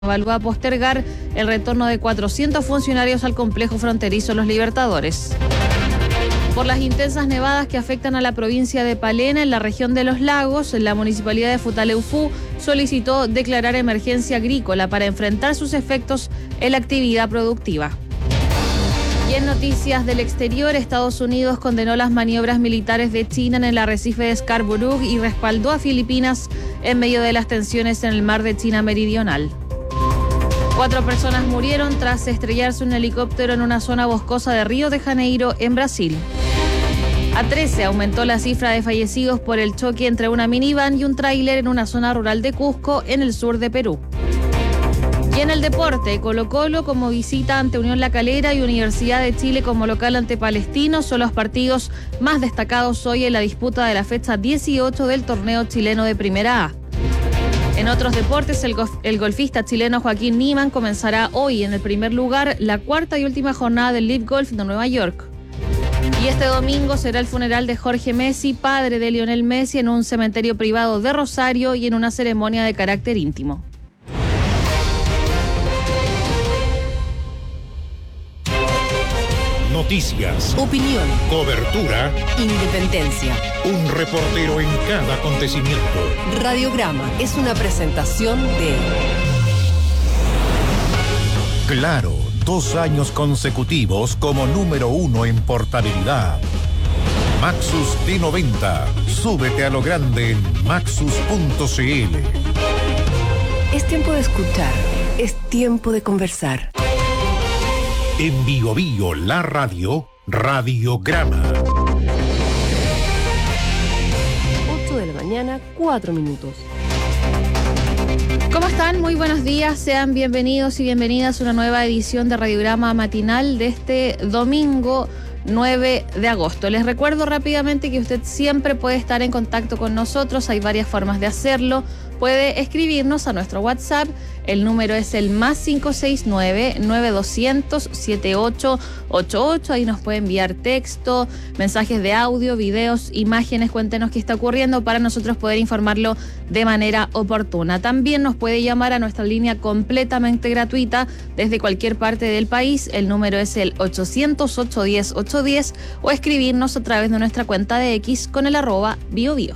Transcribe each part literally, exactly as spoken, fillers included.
evalúa postergar el retorno de cuatrocientos funcionarios al complejo fronterizo Los Libertadores. Por las intensas nevadas que afectan a la provincia de Palena, en la región de Los Lagos, la municipalidad de Futaleufú solicitó declarar emergencia agrícola para enfrentar sus efectos en la actividad productiva. Y en noticias del exterior, Estados Unidos condenó las maniobras militares de China en el arrecife de Scarborough y respaldó a Filipinas en medio de las tensiones en el mar de China Meridional. Cuatro personas murieron tras estrellarse un helicóptero en una zona boscosa de Río de Janeiro, en Brasil. A trece aumentó la cifra de fallecidos por el choque entre una minivan y un tráiler en una zona rural de Cusco, en el sur de Perú. Y en el deporte, Colo-Colo como visita ante Unión La Calera y Universidad de Chile como local ante Palestino son los partidos más destacados hoy en la disputa de la fecha dieciocho del torneo chileno de Primera A. En otros deportes, el, golf, el golfista chileno Joaquín Niemann comenzará hoy en el primer lugar la cuarta y última jornada del Live Golf de Nueva York. Y este domingo será el funeral de Jorge Messi, padre de Lionel Messi, en un cementerio privado de Rosario y en una ceremonia de carácter íntimo. Noticias, opinión, cobertura, independencia. Un reportero en cada acontecimiento. Radiograma es una presentación de Claro, dos años consecutivos como número uno en portabilidad. Maxus T noventa. Súbete a lo grande en maxus punto c l. Es tiempo de escuchar, es tiempo de conversar. En Bio Bio, la radio, Radiograma. ocho de la mañana, cuatro minutos. ¿Cómo están? Muy buenos días. Sean bienvenidos y bienvenidas a una nueva edición de Radiograma matinal de este domingo nueve de agosto. Les recuerdo rápidamente que usted siempre puede estar en contacto con nosotros. Hay varias formas de hacerlo. Puede escribirnos a nuestro WhatsApp. El número es el más cinco seis nueve, nueve dos cero cero, siete ocho ocho ocho. Ahí nos puede enviar texto, mensajes de audio, videos, imágenes. Cuéntenos qué está ocurriendo para nosotros poder informarlo de manera oportuna. También nos puede llamar a nuestra línea completamente gratuita desde cualquier parte del país. El número es el ochocientos, ochocientos diez, ochocientos diez o escribirnos a través de nuestra cuenta de X con el arroba biobio.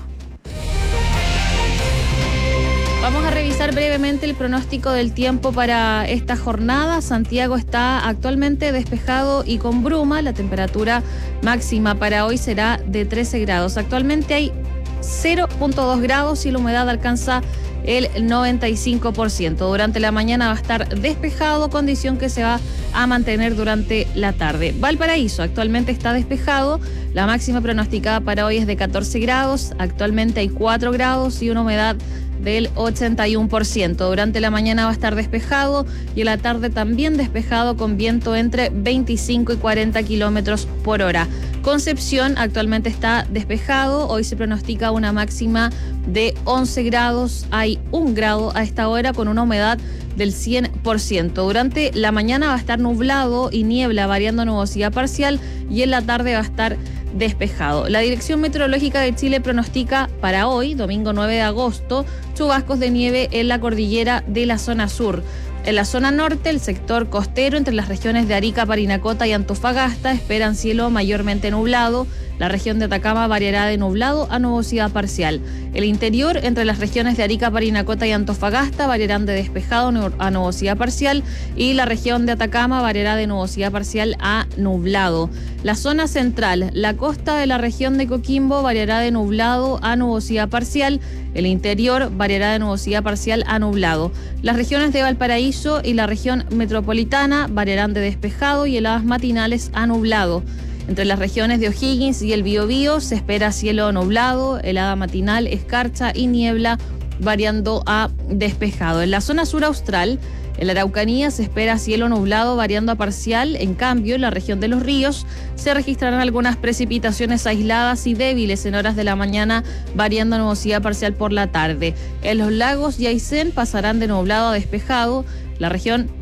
Vamos a revisar brevemente el pronóstico del tiempo para esta jornada. Santiago está actualmente despejado y con bruma. La temperatura máxima para hoy será de trece grados. Actualmente hay cero punto dos grados y la humedad alcanza el noventa y cinco por ciento. Durante la mañana va a estar despejado, condición que se va a mantener durante la tarde. Valparaíso actualmente está despejado. La máxima pronosticada para hoy es de catorce grados. Actualmente hay cuatro grados y una humedad del ochenta y uno por ciento. Durante la mañana va a estar despejado y en la tarde también despejado con viento entre veinticinco y cuarenta kilómetros por hora. Concepción actualmente está despejado. Hoy se pronostica una máxima de once grados. Hay un grado a esta hora con una humedad del cien por ciento. Durante la mañana va a estar nublado y niebla variando nubosidad parcial y en la tarde va a estar despejado. La Dirección Meteorológica de Chile pronostica para hoy, domingo nueve de agosto, chubascos de nieve en la cordillera de la zona sur. En la zona norte, el sector costero entre las regiones de Arica, Parinacota y Antofagasta esperan cielo mayormente nublado. La región de Atacama variará de nublado a nubosidad parcial. El interior, entre las regiones de Arica, Parinacota y Antofagasta, variarán de despejado a nubosidad parcial y la región de Atacama variará de nubosidad parcial a nublado. La zona central, la costa de la región de Coquimbo variará de nublado a nubosidad parcial. El interior variará de nubosidad parcial a nublado. Las regiones de Valparaíso y la región metropolitana variarán de despejado y heladas matinales a nublado. Entre las regiones de O'Higgins y el Biobío se espera cielo nublado, helada matinal, escarcha y niebla, variando a despejado. En la zona sur austral, en la Araucanía se espera cielo nublado, variando a parcial. En cambio, en la región de los ríos se registrarán algunas precipitaciones aisladas y débiles en horas de la mañana, variando a nubosidad parcial por la tarde. En los lagos y Aysén pasarán de nublado a despejado. La región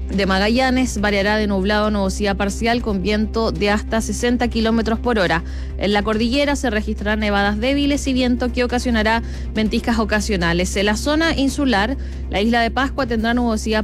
de Magallanes variará de nublado a nubosidad parcial con viento de hasta sesenta kilómetros por hora. En la cordillera se registrarán nevadas débiles y viento que ocasionará ventiscas ocasionales. En la zona insular, la isla de Pascua tendrá nubosidad